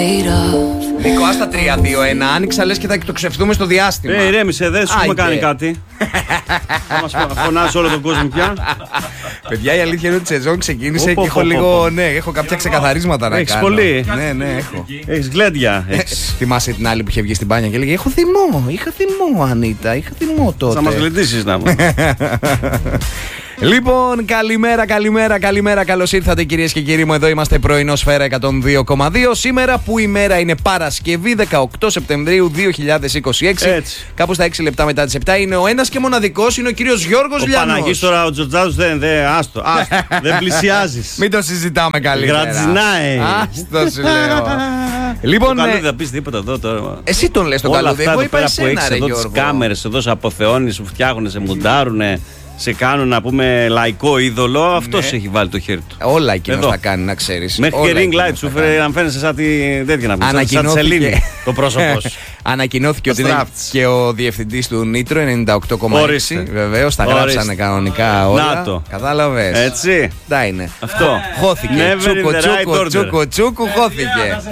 Νίκο, άστα 3-2-1. Άνοιξα λες και θα εκτοξευτούμε στο διάστημα. Ηρέμησε, δεν σου έχουμε κάνει κάτι. Θα μας φωνάζει όλο τον κόσμο πια. Παιδιά, η αλήθεια είναι ότι η σεζόν ξεκίνησε και έχω λίγο. Ναι, έχω κάποια ξεκαθαρίσματα να κάνω. Έχεις πολύ. Ναι, έχω. Έχεις γλέντια. Θυμάσαι την άλλη που είχε βγει στην μπάνια και έλεγε: Έχω θυμό, είχα θυμό, Ανίτα, είχα θυμό τότε. Θα μας γλεντήσεις να μου. Λοιπόν, καλημέρα. Καλώς ήρθατε κυρίες και κύριοι μου. Εδώ είμαστε πρωινό Σφαίρα 102,2. Σήμερα που η μέρα είναι Παρασκευή 18 Σεπτεμβρίου 2026. Έτσι. Κάπου στα 6 λεπτά μετά τις 7 είναι ο ένας και μοναδικός, είναι ο κύριος Γιώργος Λιανός. Ο Παναγής τώρα, ο Τζοτζάδος άστο, δεν πλησιάζεις. Μην το συζητάμε καλύτερα. Γρατζινάει. Άστο σου λέω. Λοιπόν, καλούδι θα πεις τίποτα εδώ τώρα. Εσύ τον λες τον καλούδι. Εγώ είπα εσένα, που έχεις εδώ τις κάμερες, εδώ σε αποθεώνεις, σου φτιάχνουν, σε μουντάρουνε. Σε κάνουν να πούμε λαϊκό είδωλο, αυτός έχει βάλει το χέρι του. Όλα εκείνος θα κάνει, να ξέρεις. Μέχρι και ring light σου φέρε να φαίνεσαι σαν τη τέτοια να πούμε. Σαν τη Σελήνη το πρόσωπό σου. Ανακοινώθηκε ότι είναι και ο διευθυντής του Νίτρο 98,6. Βεβαίως, τα γράψανε κανονικά όλα. Να το. Κατάλαβες. Έτσι. Τα είναι. Αυτό. Χώθηκε. Τσούκο, χώθηκε.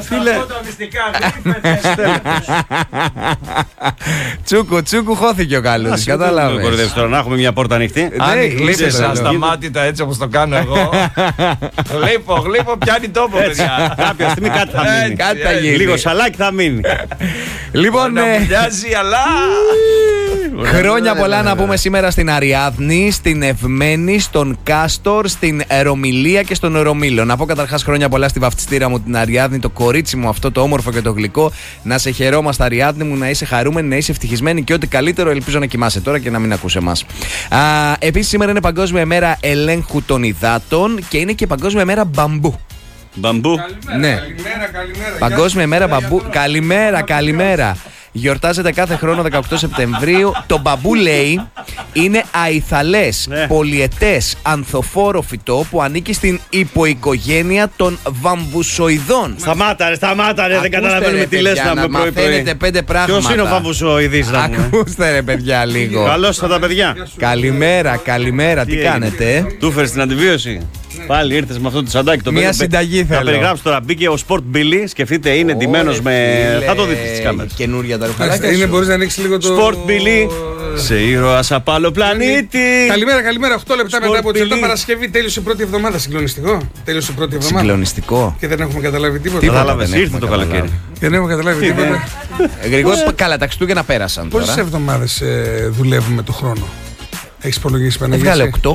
Τσούκο, χώθηκε ο καλός. Κατάλαβες. Τώρα να έχουμε μια πόρτα ανοιχτή. Άνοιξε ασταμάτητα έτσι όπως το κάνω εγώ. Γλύπω, πιάνει τόπο, παιδιά. Κάποια στιγμή κάτι θα μείνει. Κάτι θα γίνει. Λίγο σαλάκι θα μείνει. Λοιπόν, να μοιάζει, αλλά. Χρόνια πολλά να πούμε σήμερα στην Αριάδνη, στην Ευμένη, στον Κάστορ, στην Ρωμιλία και στον Ρωμήλο. Να πω καταρχάς χρόνια πολλά στη βαφτιστήρα μου την Αριάδνη, το κορίτσι μου αυτό το όμορφο και το γλυκό. Να σε χαιρόμαστε, Αριάδνη μου, να είσαι χαρούμενη, να είσαι ευτυχισμένη και ό,τι καλύτερο. Ελπίζω να κοιμάσαι τώρα και να μην ακούς εμάς. Επίσης, σήμερα είναι Παγκόσμια ημέρα ελέγχου των υδάτων και είναι και Παγκόσμια ημέρα μπαμπού. Μπαμπού. Ναι. Καλημέρα. Παγκόσμια ημέρα μπαμπού. Καλημέρα. Γιορτάζεται κάθε χρόνο 18 Σεπτεμβρίου. Το μπαμπού, λέει, είναι αϊθαλές, πολυετές, ανθοφόρο φυτό που ανήκει στην υποοικογένεια των βαμβουσοειδών. Σταμάτα ρε, δεν καταλαβαίνουμε τι λες να με μαθαίνετε 5 πράγματα. Ποιος είναι ο βαμβουσοειδής να πούμε. Ακούστε ρε παιδιά λίγο. Καλώς τα παιδιά. Καλημέρα, τι κάνετε. Του φέρεις την αντιβίωση. Πάλι ήρθες με αυτό το σαντάκι το Μια συνταγή θέλω. Θα περιγράψω τώρα. Μπήκε ο Sport Billy. Σκεφτείτε, είναι ντυμένος με. Θα το δείτε στις κάμερες. Καινούρια τα ρουχαλάκια. Είναι, μπορείς να ανοίξεις λίγο το. Sport Billy. Σε ήρωας απ' άλλο πλανήτη. Καλημέρα. 8 λεπτά μετά από τις 7 Παρασκευή. Τέλειωσε η πρώτη εβδομάδα. Συγκλονιστικό. Συγκλονιστικό. Και δεν έχουμε καταλάβει τίποτα. Κατάλαβες, ήρθε το καλοκαίρι. Δεν έχουμε καταλάβει τίποτα. Γρηγόρη, καλά, τα Χριστούγεννα πέρασαν. Πόσες εβδομάδες δουλεύουμε το χρόνο? Έχεις υπολογίσει, Παναγία? Έβγαλε 8.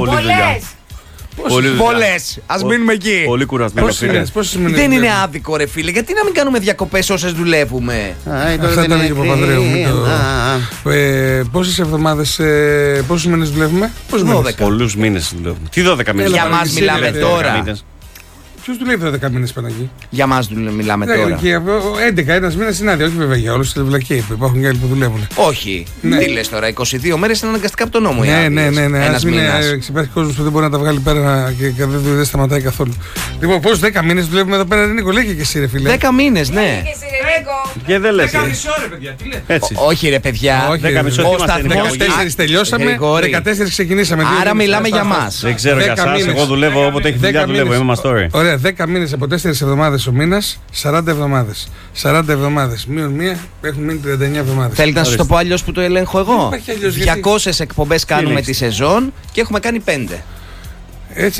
Πολλές. Ας μείνουμε εκεί. Πολύ κουρασμένο. Δεν είναι άδικο, ρε φίλε. Γιατί να μην κάνουμε διακοπές όσες δουλεύουμε? Αυτά ήταν και ο Παπανδρέου. Πόσες εβδομάδες, πόσους μήνες δουλεύουμε? 12. Πολλούς μήνες δουλεύουμε. Τι 12 μήνες? Για μας μιλάμε τώρα. Ποιος δουλεύει 12 μήνες, Παναγί? Για μας μιλάμε τώρα. 11, ένας μήνας είναι άδεια. Όχι βέβαια για όλους, είναι βλακία. Υπάρχουν και άλλοι που δουλεύουν. Όχι. Τι λες τώρα, 22 μέρες είναι αναγκαστικά από τον νόμο. Ναι. Ένας μήνας. Υπάρχει κόσμος που δεν μπορεί να τα βγάλει πέρα και δεν σταματάει καθόλου. Λοιπόν, πώς 10 μήνες δουλεύουμε εδώ πέρα, Νίκο? Λέγε και εσύ, ρε φίλε. 10 μήνες, ναι. Και δεν λες. 10 μισό, ρε παιδιά, τι λέτε? Έτσι. Όχι, ρε παιδιά. Όχι, 10 μισό. 14 τελειώσαμε, 14 ξεκινήσαμε. Άρα μιλάμε για μας. Δεν ξέρω για εσάς, εγώ δουλεύω όποτε έχει δουλειά, δουλεύω. Είμαι μαστόρι. Ωραία, 10 μήνες από 4 εβδομάδες ο μήνας, 40 εβδομάδες. 40 εβδομάδες μείον μία, έχουν μείνει 39 εβδομάδες. Θέλετε να σας το πω αλλιώς που το ελέγχω εγώ? 200 εκπομπές κάνουμε τη σεζόν και έχουμε κάνει 5. Έτσι,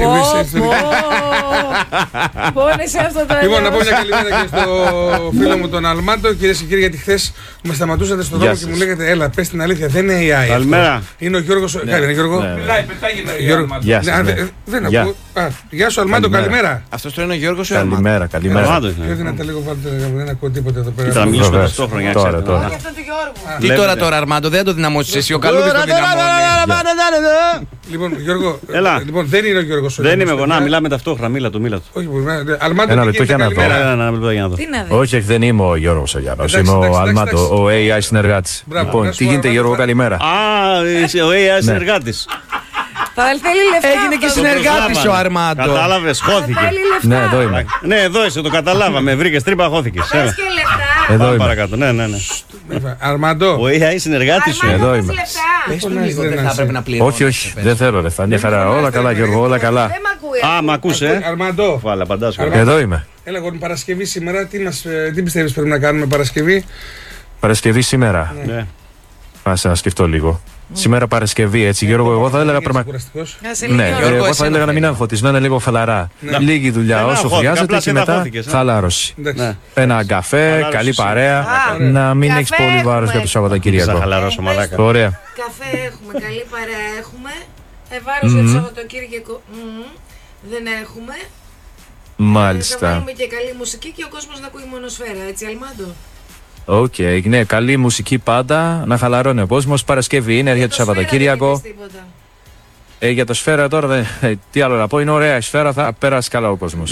πόνεσαι αυτό το. Λοιπόν, να πω μια καλημέρα και στο φίλο μου τον Αλμάντο. Κυρίες και κύριοι, γιατί χθες με σταματούσατε στον δρόμο και μου λέγατε, έλα, πες την αλήθεια, δεν είναι AI. Καλημέρα. Είναι ο Γιώργος. Καλημέρα, Γιώργο. Γεια σας. Δεν ακούω. Γεια σου, Αλμάντο, καλημέρα. Αυτός το είναι ο Γιώργος. Καλημέρα. Πιο δυνατά λίγο βάλτε, δεν ακούω τίποτα εδώ πέρα. Θα μιλήσουμε ταυτόχρονα. Τώρα. Τι τώρα, Αρμάντο, δεν θα το δυναμώσεις εσύ, ο Καλούδης το δυναμώνει. Λοιπόν, Γιώργο, έλα. Δεν είναι ο Γιώργος. Δεν είμαι εγώ, να μιλάμε ταυτόχρονα, μίλα του. Όχι, Αλμάντο, όχι, δεν είμαι ο Γιώργος Αγιάννος, είμαι ο Αλμάντο, ο AI συνεργάτης. Λοιπόν, τι γίνεται, Γιώργο, καλημέρα? Α, ο AI συνεργάτης. Θέλει λεφτά. Έγινε και συνεργάτης ο Αρμάντο. Κατάλαβες, χώθηκε. Ναι, εδώ είμαι. Ναι, εδώ είσαι, το καταλάβαμε. Βρήκες τρύπα, χώθηκες. Θες και λεφτά. Εδώ είμαι. Παρακάτω, ναι. Αρμάντο. Ο AI συνεργάτης σου. Εδώ είμαι. Πες του λίγο, δεν θα πρέπει να πληρώνεις. Όχι, δεν θέλω, ρε. Θα είναι χαρά. Όλα καλά, Γιώργο, όλα καλά. Δεν μ' ακούει. Α, μ' ακούσε. Αρμαντό. Βάλα, απαντάς. Εδώ είμαι. Έλα, εγώ Παρασκευή σήμερα. Τι πιστεύεις πρέπει να κάνουμε Παρασκευή? Παρασκευή σήμερα. Ναι. Άσε να σκεφτώ λίγο. Σήμερα Παρασκευή, έτσι Γιώργο, εγώ θα έλεγα πραγματικά. Ναι, εγώ θα έλεγα να μην αγχωθείς, να είναι λίγο χαλαρά. Λίγη δουλειά όσο χρειάζεται και μετά χαλάρωση. Ένα καφέ, καλή παρέα, να μην έχεις πολύ βάρος για το Σαββατοκύριακο. Θα χαλαρώσω, μαλάκα. Ωραία. Καφέ έχουμε, καλή παρέα έχουμε. Βάρος για το Σαββατοκύριακο δεν έχουμε. Θα Μάλιστα. βάλουμε και καλή μουσική και ο κόσμος να ακούει μονοσφαίρα, έτσι Αλμάντο? Οκ, ναι, καλή μουσική πάντα, να χαλαρώνει ο κόσμος. Παρασκευή είναι για το Σαββατοκύριακο. Για το Σφαίρα τώρα, τι άλλο να πω, είναι ωραία η Σφαίρα, θα περάσει καλά ο κόσμος.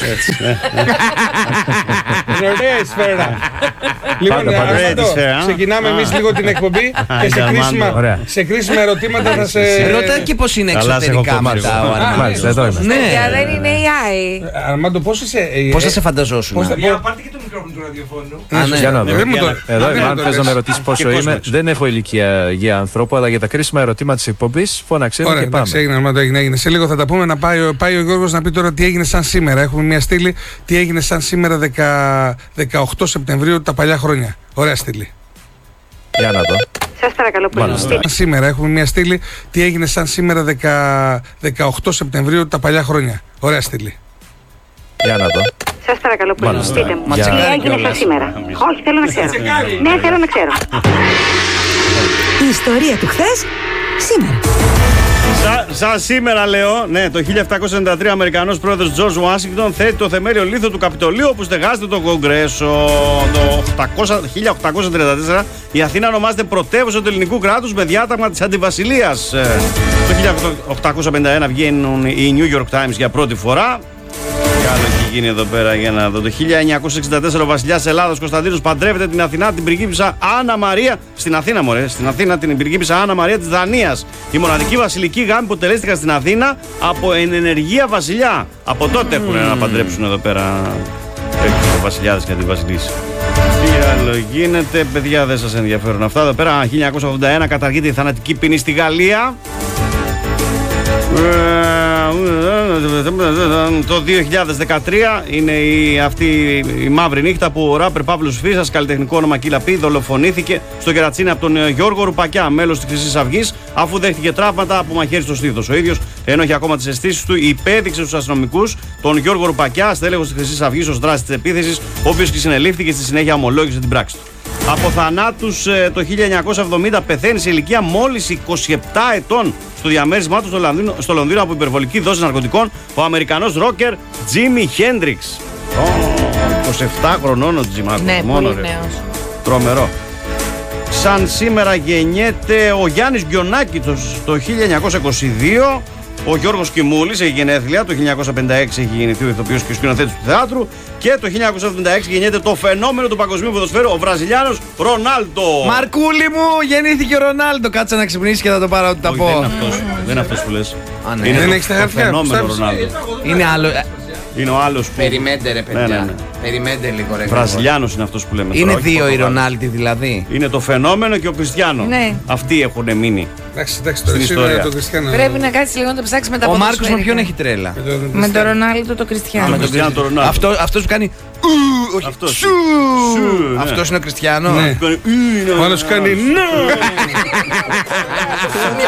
Είναι ωραία η Σφαίρα. Λοιπόν, ξεκινάμε εμείς λίγο την εκπομπή και σε κρίσιμα ερωτήματα θα σε... Ρώτα και πώς είναι εξωτερικά μετά ο Αρμάντο. Μάλιστα, εδώ είμαι. Ναι, δεν είναι AI. Αρμάντο, πώς θα σε φανταζόσουν? Πάρτε και το μικρόφωνο του ραδιοφώνου. Για να δω. Εδώ είμαι, αν θες να με ρωτήσεις πόσο είμαι, δεν έχω ηλικία για ανθρώπου, αλλά για τα κρίσιμα ερωτήματα της εκπομπής, φώναξε και πάμε. Έγινε. Σε λίγο θα τα πούμε. Να πάει ο Γιώργος να πει τώρα τι έγινε σαν σήμερα. Έχουμε μια στήλη τι έγινε σαν σήμερα 18 Σεπτεμβρίου τα παλιά χρόνια. Ωραία στήλη. Για να δω. Σας παρακαλώ πολύ. Σήμερα έχουμε μια στήλη τι έγινε σαν σήμερα 18 Σεπτεμβρίου τα παλιά χρόνια. Ωραία στήλη. Για να δω. Σας παρακαλώ πολύ. Πείτε μου. Τι έγινε σαν σήμερα? Όχι, θέλω να ξέρω. Ναι, θέλω να ξέρω. Η ιστορία του χθες, σήμερα. Σαν σήμερα λέω, ναι, το 1793 ο Αμερικανός πρόεδρος George Washington θέτει το θεμέλιο λίθο του Καπιτολίου όπου στεγάζεται το Κογκρέσο. Το 1834 η Αθήνα ονομάζεται πρωτεύουσα του ελληνικού κράτους με διάταγμα της Αντιβασιλείας. Το 1851 βγαίνουν οι New York Times για πρώτη φορά. Τι άλλο έχει γίνει εδώ πέρα για να δω. Το 1964 ο βασιλιάς Ελλάδας Κωνσταντίνος παντρεύεται την Αθηνά, την πριγκίπισσα Άννα Μαρία. Στην Αθήνα, μωρέ. Στην Αθήνα την πριγκίπισσα Άννα Μαρία της Δανίας. Η μοναδική βασιλική γάμη που τελέστηκαν στην Αθήνα από ενεργεία βασιλιά. Από τότε έχουν να παντρέψουν εδώ πέρα οι βασιλιάδες και αντιβασιλείς. Τι άλλο γίνεται, παιδιά, δεν σας ενδιαφέρουν αυτά εδώ πέρα. 1981 καταργείται η θανατική ποινή στη Γαλλία. Το 2013 είναι αυτή η μαύρη νύχτα που ο ράπερ Παύλος Φίσας, καλλιτεχνικό όνομα Killa P, δολοφονήθηκε στο Κερατσίνι από τον Γιώργο Ρουπακιά, μέλος της Χρυσής Αυγής, αφού δέχτηκε τραύματα από μαχαίρι στο στήθος. Ο ίδιος, ενώ έχει ακόμα τις αισθήσεις του, υπέδειξε στους αστυνομικούς τον Γιώργο Ρουπακιά, στέλεχος της Χρυσής Αυγής, ως δράση της επίθεσης, ο οποίος και συνελήφθηκε στη συνέχεια ομολόγησε την πράξη του. Από θανάτους το 1970 πεθαίνει σε ηλικία μόλις 27 ετών στο διαμέρισμά του στο Λονδίνο από υπερβολική δόση ναρκωτικών ο Αμερικανός ρόκερ Τζίμι Χέντριξ. 27 χρονών ο Τζιμάκος. Ναι, μόνο πολύ ρε. νέος. Τρομερό. Σαν σήμερα γεννιέται ο Γιάννης Γκιονάκη το 1922. Ο Γιώργος Κιμούλης έχει γενέθλια, το 1956 έχει γεννηθεί ο ηθοποιός και ο σκηνοθέτης του θεάτρου και το 1976 γεννιέται το φαινόμενο του παγκοσμίου ποδοσφαίρου, ο Βραζιλιάνος Ρονάλντο. Μαρκούλη μου, γεννήθηκε ο Ρονάλντο. Κάτσε να ξυπνήσει και θα το πάρω ό,τι τα πω. Δεν είναι αυτός, δεν είναι αυτός που λες. Α, ναι. Είναι Δεν το έχεις τα χαρτιά, φαινόμενο πιστεύεις? Ρονάλντο. Είναι άλλο. Είναι ο άλλος που... Περιμέντε ρε παιδιά. Ναι. Περιμέντε λίγο ρε. Βραζιλιάνος είναι αυτός που λέμε. Είναι τώρα, όχι δύο οι Πορτογάλος. Ρονάλντι δηλαδή. Είναι το φαινόμενο και ο Κριστιάνο. Ναι. Αυτοί έχουν μείνει. Εντάξει, το Στην εσύ ιστορία. είναι το Κριστιάνο. Πρέπει να κάτσεις λίγο να το ψάξεις με τα Ο ποδοσφαίρικα. Μάρκος με ποιον έχει τρέλα? Με τον Ρονάλντο το Κριστιάνο. Με τον Κριστιάνο τον Ρονάλντο. Αυτός που κάνει. Όχι. Αυτός. Σου. Σου, ναι. Αυτός είναι ο Κριστιάνο. Ναι. Ο άλλος κάνει ναι.